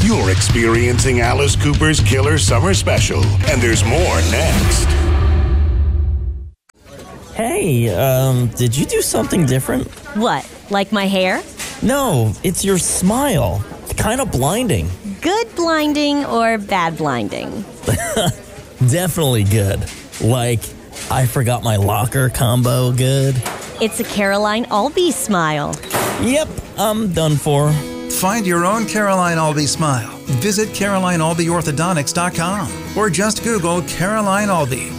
You're experiencing Alice Cooper's Killer Summer Special, and there's more next. Hey, did you do something different? What, like my hair? No, it's your smile. Kind of blinding. Good blinding or bad blinding? Definitely good. Like, I forgot my locker combo good. It's a Caroline Albee smile. Yep, I'm done for. Find your own Caroline Albee smile. Visit CarolineAlbeeOrthodontics.com or just Google Caroline Albee.